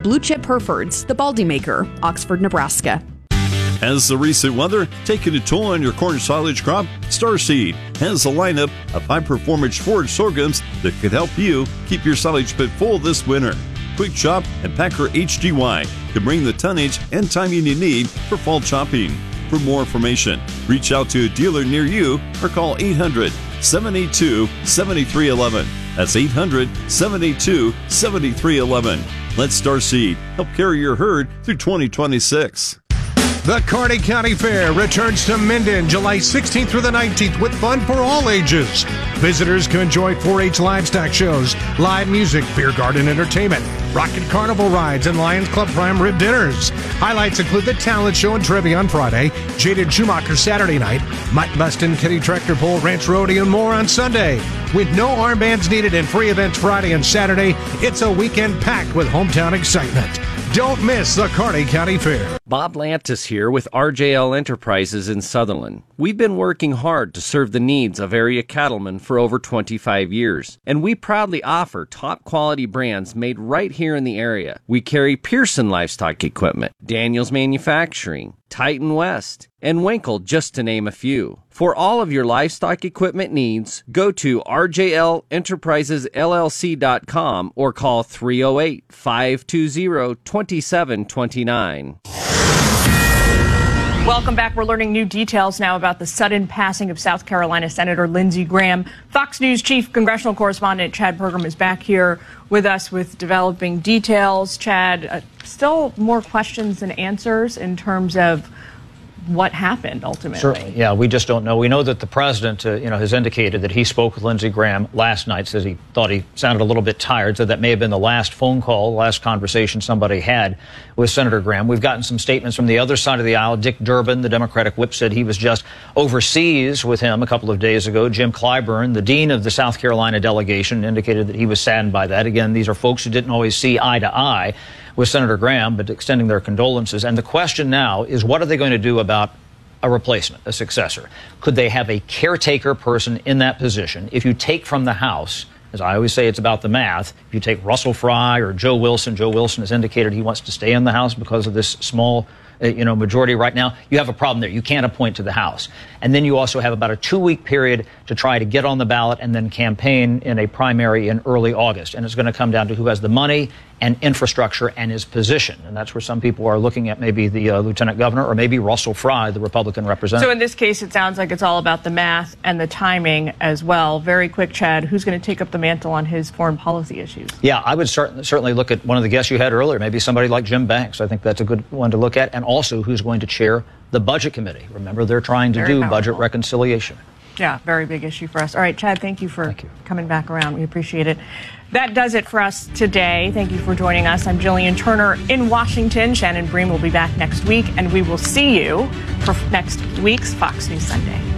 Blue Chip Herefords, the Baldy Maker, Oxford, Nebraska. Has the recent weather taken a toll on your corn silage crop? Starseed has a lineup of high-performance forage sorghums that could help you keep your silage pit full this winter. Quick Chop and Packer HGY can bring the tonnage and timing you need for fall chopping. For more information, reach out to a dealer near you or call 800-782-7311. That's 800-782-7311. Let Starseed help carry your herd through 2026. The Kearney County Fair returns to Minden July 16th through the 19th with fun for all ages. Visitors can enjoy 4-H livestock shows, live music, beer garden entertainment, rocket carnival rides, and Lions Club prime rib dinners. Highlights include the talent show and trivia on Friday, Jaded Schumacher Saturday night, Mike Buston, Kitty Tractor Pull, Ranch Rodeo, and more on Sunday. With no armbands needed and free events Friday and Saturday, it's a weekend packed with hometown excitement. Don't miss the Kearney County Fair. Bob Lantis here with RJL Enterprises in Sutherland. We've been working hard to serve the needs of area cattlemen for over 25 years, and we proudly offer top quality brands made right here in the area. We carry Pearson Livestock Equipment, Daniels Manufacturing, Titan West, and Winkle, just to name a few. For all of your livestock equipment needs, go to rjlenterprisesllc.com or call 308-520-2729. Welcome back. We're learning new details now about the sudden passing of South Carolina Senator Lindsey Graham. Fox News Chief Congressional Correspondent Chad Pergram is back here with us with developing details. Chad, still more questions than answers in terms of what happened ultimately. Certainly, yeah, we just don't know. We know that the president, has indicated that he spoke with Lindsey Graham last night, says he thought he sounded a little bit tired, so that may have been the last phone call, the last conversation somebody had with Senator Graham. We've gotten some statements from the other side of the aisle. Dick Durbin, the Democratic whip, said he was just overseas with him a couple of days ago. Jim Clyburn, the dean of the South Carolina delegation, indicated that he was saddened by that. Again, these are folks who didn't always see eye to eye with Senator Graham, but extending their condolences. And the question now is, what are they going to do about a replacement, a successor? Could they have a caretaker person in that position? If you take from the House, as I always say, it's about the math. If you take Russell Fry or Joe Wilson has indicated he wants to stay in the House because of this small majority right now, you have a problem there. You can't appoint to the House. And then you also have about a 2-week period to try to get on the ballot and then campaign in a primary in early August. And it's going to come down to who has the money and infrastructure and his position. And that's where some people are looking at maybe the lieutenant governor or maybe Russell Fry, the Republican representative. So in this case, it sounds like it's all about the math and the timing as well. Very quick, Chad, who's going to take up the mantle on his foreign policy issues? Yeah, I would certainly look at one of the guests you had earlier, maybe somebody like Jim Banks. I think that's a good one to look at. And also who's going to chair the Budget Committee. Remember, they're trying to do budget reconciliation. Yeah, very big issue for us. All right, Chad, thank you for coming back around. We appreciate it. That does it for us today. Thank you for joining us. I'm Jillian Turner in Washington. Shannon Bream will be back next week, and we will see you for next week's Fox News Sunday.